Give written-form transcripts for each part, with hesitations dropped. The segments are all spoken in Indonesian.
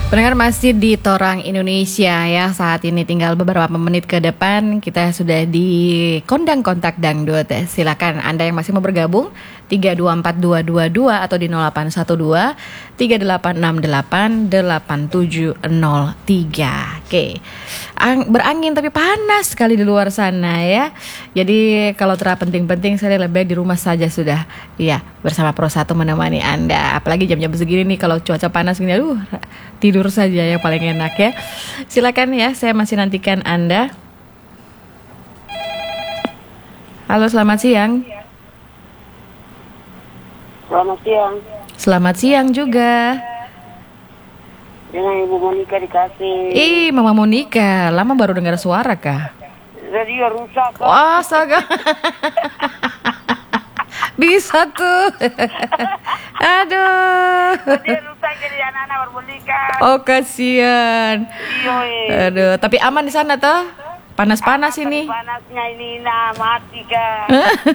Pendengar masih di Torang Indonesia ya. Saat ini tinggal beberapa menit ke depan kita sudah di Kondang Kontak Dangdut. Silakan Anda yang masih mau bergabung 324222 atau di 0812 3868 8703. Oke. Berangin tapi panas sekali di luar sana ya. Jadi kalau terlalu penting-penting saya lebih baik di rumah saja sudah. Iya, bersama Pro 1 menemani Anda. Apalagi jam-jam segini nih kalau cuaca panas gini, tidur saja yang paling enak ya. Silakan ya, saya masih nantikan Anda. Halo, selamat siang. Selamat siang. Selamat siang juga. Dengan Ibu Monika dikasih. Mama Monika, lama baru dengar suara kah? Radio rusak. Wah, astaga. Bisa tuh. Aduh. Dia rusak jadi anak-anak bermonika. Oh, kasihan. Aduh, tapi aman di sana toh? Panas-panas ini. Panasnya ini mati kah?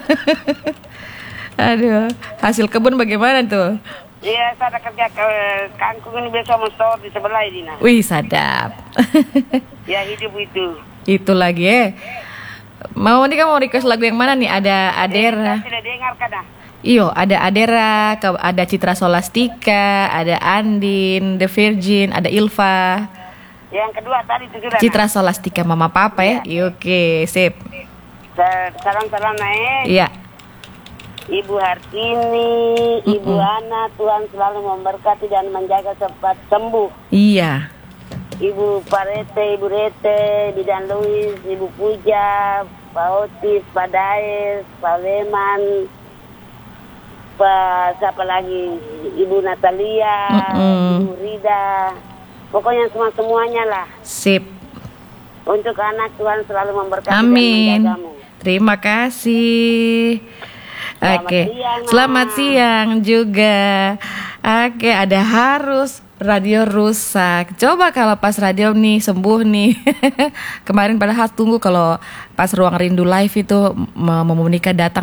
Aduh, hasil kebun bagaimana tuh? Iya, saya kerja ke kangkung ini biasa menstor di sebelah ini. Wih, sadap. Ya, hidup itu. Itu lagi ya. Mau request lagu yang mana nih? Ada Adera. Saya tidak dengar kan? Iyo, ada Adera, ada Citra Solastika, ada Andin, The Virgin, ada Ilva. Yang kedua tadi itu sudah. Citra Solastika Mama Papa ya. Iya, oke, sip. Salam-salam naik. Iya. Ibu Hartini, Ibu Ana, Tuhan selalu memberkati dan menjaga cepat sembuh. Iya. Ibu Parete, Ibu Rete, Bidan Louis, Ibu Puja, Pak Otis, Pak Daes, Pak Leman, Pak siapa lagi, Ibu Natalia, Ibu Rida, pokoknya semuanya lah. Sip. Untuk anak Tuhan selalu memberkati Amin. dan menjagamu. Terima kasih. Oke, siang, selamat siang juga. Oke, ada harus radio rusak. Coba kalau pas radio nih sembuh nih. Kemarin padahal tunggu kalau pas Ruang Rindu live itu mau menikah datang